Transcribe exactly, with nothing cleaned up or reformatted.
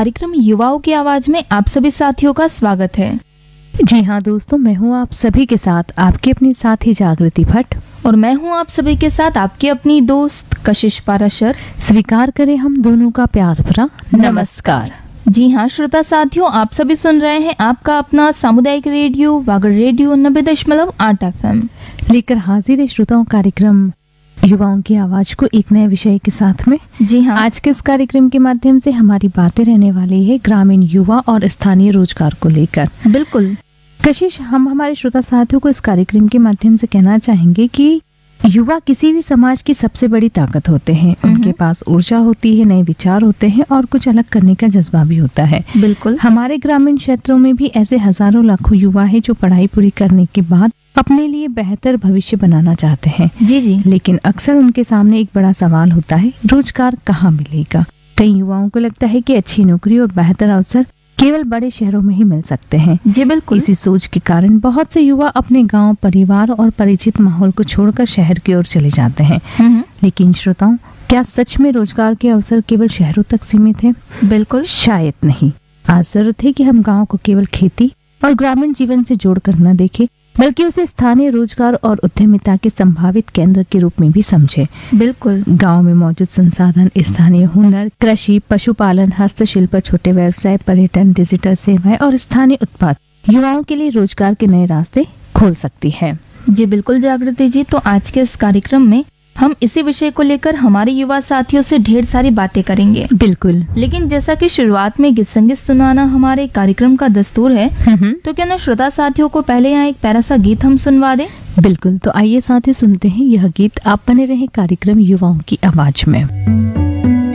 कार्यक्रम युवाओं की आवाज में आप सभी साथियों का स्वागत है। जी हाँ दोस्तों, मैं हूँ आप सभी के साथ आपकी अपनी साथी जागृति भट्ट और मैं हूँ आप सभी के साथ आपकी अपनी दोस्त कशिश पाराशर। स्वीकार करें हम दोनों का प्यार भरा नमस्कार। जी हाँ श्रोता साथियों, आप सभी सुन रहे हैं आपका अपना सामुदायिक रेडियो वागड़ रेडियो नब्बे दशमलव आठ एफ एम लेकर हाजिर है श्रोताओं कार्यक्रम युवाओं की आवाज को एक नए विषय के साथ में। जी हाँ, आज के इस कार्यक्रम के माध्यम से हमारी बातें रहने वाली है ग्रामीण युवा और स्थानीय रोजगार को लेकर। बिल्कुल कशिश, हम हमारे श्रोता साथियों को इस कार्यक्रम के माध्यम से कहना चाहेंगे कि युवा किसी भी समाज की सबसे बड़ी ताकत होते हैं। उनके पास ऊर्जा होती है, नए विचार होते हैं और कुछ अलग करने का जज्बा भी होता है। बिल्कुल हमारे ग्रामीण क्षेत्रों में भी ऐसे हजारों लाखों युवा है जो पढ़ाई पूरी करने के बाद अपने लिए बेहतर भविष्य बनाना चाहते हैं। जी जी लेकिन अक्सर उनके सामने एक बड़ा सवाल होता है, रोजगार कहाँ मिलेगा। कई युवाओं को लगता है कि अच्छी नौकरी और बेहतर अवसर केवल बड़े शहरों में ही मिल सकते हैं। जी बिल्कुल। इसी सोच के कारण बहुत से युवा अपने गांव, परिवार और परिचित माहौल को छोड़कर शहर की ओर चले जाते हैं। लेकिन श्रोताओं, क्या सच में रोजगार के अवसर केवल शहरों तक सीमित है? बिल्कुल शायद नहीं। आज जरूरत है कि हम गांव को केवल खेती और ग्रामीण जीवन से जोड़कर न देखें, बल्कि उसे स्थानीय रोजगार और उद्यमिता के संभावित केंद्र के रूप में भी समझे। बिल्कुल। गांव में मौजूद संसाधन, स्थानीय हुनर, कृषि, पशुपालन, हस्तशिल्प, छोटे व्यवसाय, पर्यटन, डिजिटल सेवाएं और स्थानीय उत्पाद युवाओं के लिए रोजगार के नए रास्ते खोल सकती है। जी बिल्कुल जागृति जी, तो आज के इस कार्यक्रम में हम इसी विषय को लेकर हमारे युवा साथियों से ढेर सारी बातें करेंगे। बिल्कुल। लेकिन जैसा कि शुरुआत में गीत संगीत सुनाना हमारे कार्यक्रम का दस्तूर है, तो क्या ना श्रोता साथियों को पहले यहाँ एक प्यारा सा गीत हम सुनवा दें? बिल्कुल, तो आइए साथी सुनते हैं यह गीत। आप बने रहे कार्यक्रम युवाओं की आवाज में।